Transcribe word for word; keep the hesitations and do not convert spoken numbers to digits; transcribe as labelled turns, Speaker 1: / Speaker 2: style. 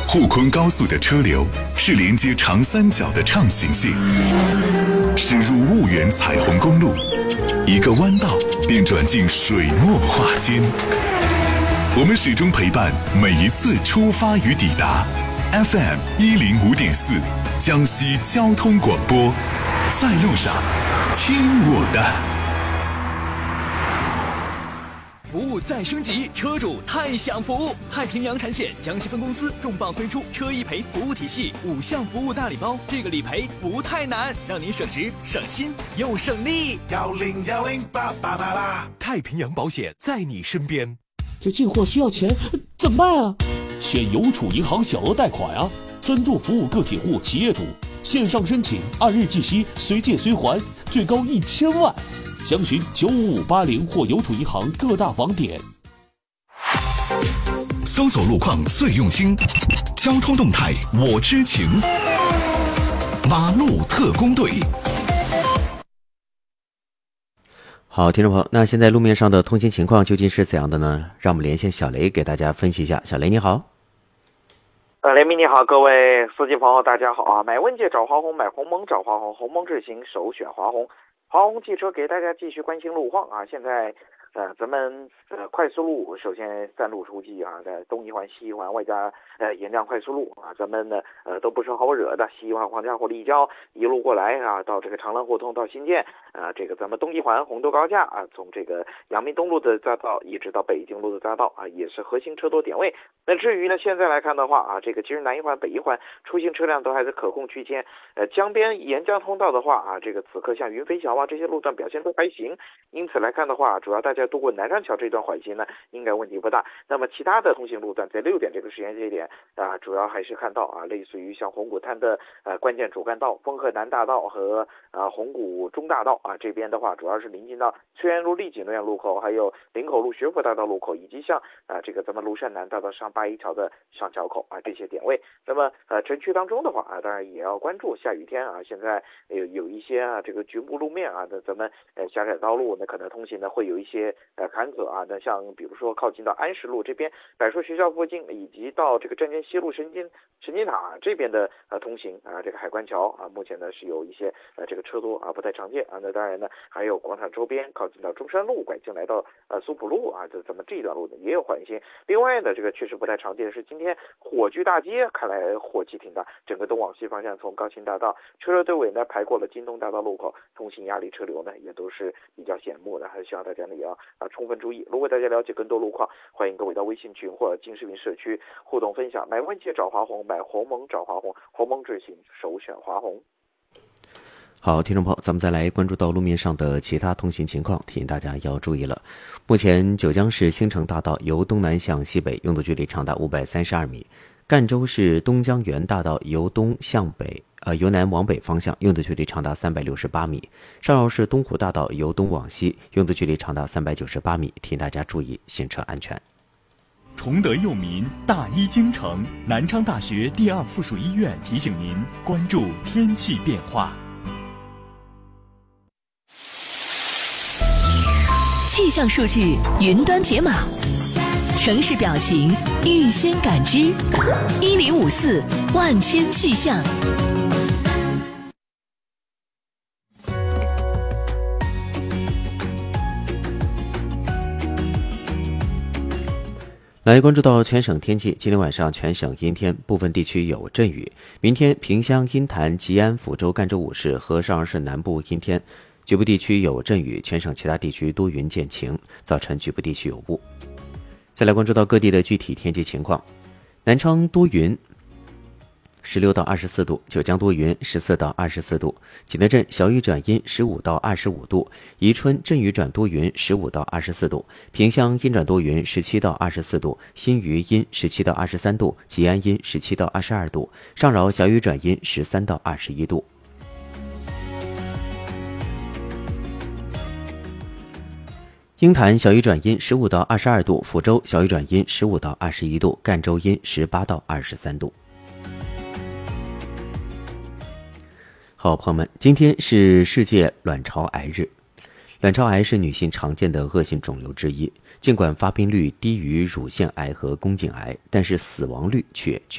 Speaker 1: 沪昆高速的车流是连接长三角的畅行线，驶入婺源彩虹公路，一个弯道便转进水墨画间。我们始终陪伴每一次出发与抵达。F M 一零五点四，江西交通广播，在路上听我的。
Speaker 2: 服务再升级，车主太享福！太平洋产险江西分公司重磅推出车一赔服务体系五项服务大礼包，这个理赔不太难，让您省时省心又省力。
Speaker 3: 幺零幺零八八八八，
Speaker 2: 太平洋保险在你身边。
Speaker 4: 这进货需要钱，怎么办啊？
Speaker 5: 选邮储银行小额贷款啊，专注服务个体户、企业主，线上申请，按日计息，随借随还，最高一千万。详询九五五八零或邮储银行各大网点。
Speaker 1: 搜索路况最用心，交通动态我知情。马路特工队。
Speaker 6: 好，听众朋友，那现在路面上的通行情况究竟是怎样的呢？让我们连线小雷给大家分析一下。小雷你好。
Speaker 7: 呃，雷鸣你好，各位司机朋友大家好啊！买问界找华虹，买鸿蒙找华虹，鸿蒙智行首选华虹。华虹汽车给大家继续关心路况啊！现在，呃，咱们呃快速路首先三路出击啊，在东一环、西一环外加呃沿江快速路啊，咱们呢呃都不是好惹的。西一环黄家湖立交一路过来啊，到这个长乐胡同到新建啊，这个咱们东一环红豆高架啊，从这个阳明东路的匝道一直到北京路的匝道啊，也是核心车多点位。那至于呢，现在来看的话啊，这个其实南一环、北一环出行车辆都还在可控区间。呃，江边沿江通道的话啊，这个此刻像云飞桥啊这些路段表现都还行，因此来看的话，主要大家渡过南山桥这段缓行呢，应该问题不大。那么其他的通行路段在六点这个时间节点啊，主要还是看到啊，类似于像红谷滩的呃关键主干道丰河南大道和啊红谷中大道啊这边的话，主要是临近到翠园路丽景路口，还有林口路学府大道路口，以及像啊这个咱们庐山南大道上八一桥的上桥口啊这些点位。那么呃城区当中的话啊，当然也要关注下雨天啊，现在有有一些啊这个局部路面啊，那咱们呃狭窄道路那可能通行呢会有一些呃坎坷啊。那像比如说靠近到安石路这边柏树学校附近，以及到这个站前西路神经神经塔这边的呃通行啊，这个海关桥啊，目前呢是有一些呃这个车多啊不太常见啊。那当然呢还有广场周边靠近到中山路拐进来到呃苏浦路啊，这咱们这一段路呢也有缓行。另外呢，这个确实不太常见的是今天火炬大街看来火气挺大，整个东往西方向从高新大道车流队尾呢排过了京东大道路口，通行压力车流呢也都是比较显目的，还是希望大家呢也要啊充分注意。如果大家了解更多路况，欢迎各位到微信群或者金视频社区互动分享。买问界找华虹，买鸿蒙找华虹，鸿蒙智行首选华虹。
Speaker 6: 好，听众朋友，咱们再来关注到路面上的其他通行情况，提醒大家要注意了。目前九江市兴城大道由东南向西北拥堵距离长达五百三十二米，赣州市东江源大道由东向北呃由南往北方向拥堵距离长达三百六十八米，上饶市东湖大道由东往西拥堵距离长达三百九十八米，提醒大家注意行车安全。
Speaker 2: 崇德佑民，大医京城，南昌大学第二附属医院提醒您关注天气变化。
Speaker 8: 气象数据云端解码，城市表情预先感知，一零五四万千气象。
Speaker 6: 来关注到全省天气，今天晚上全省阴天，部分地区有阵雨。明天萍乡、阴潭、吉安、抚州、赣州五市和上饶市南部阴天，局部地区有阵雨，全省其他地区多云见晴，早晨局部地区有雾。再来关注到各地的具体天气情况，南昌多云，十六到二十四度；九江多云，十四到二十四度；景德镇小雨转阴，十五到二十五度；宜春阵雨转多云，十五到二十四度；萍乡阴转多云，十七到二十四度；新余阴，十七到二十三度；吉安阴，十七到二十二度；上饶小雨转阴，十三到二十一度。鹰潭小雨转阴，十五到二十二度；抚州小雨转阴，十五到二十一度；赣州阴，十八到二十三度。好，朋友们，今天是世界卵巢癌日。卵巢癌是女性常见的恶性肿瘤之一，尽管发病率低于乳腺癌和宫颈癌，但是死亡率却